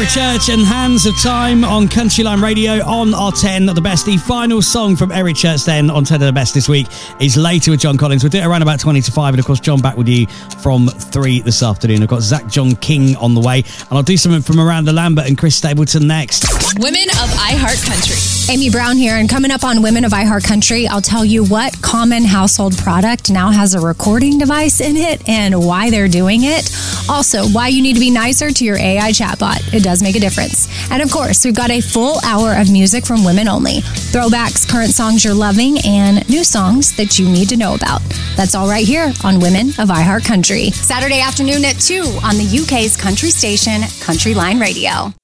Every Church and Hands of Time on Countryline Radio on our 10 the best. The final song from Every Church then on 10 of the best this week is Later with John Collins. We'll do it around about 20 to 5, and of course John back with you from 3 this afternoon. I've got Zach John King on the way, and I'll do something from Miranda Lambert and Chris Stapleton next. Women of iHeart Country. Amy Brown here, and coming up on Women of iHeart Country, I'll tell you what common household product now has a recording device in it and why they're doing it. Also, why you need to be nicer to your AI chatbot. It does make a difference. And of course, we've got a full hour of music from Women Only. Throwbacks, current songs you're loving, and new songs that you need to know about. That's all right here on Women of iHeart Country. Saturday afternoon at 2 on the UK's country station, Countryline Radio.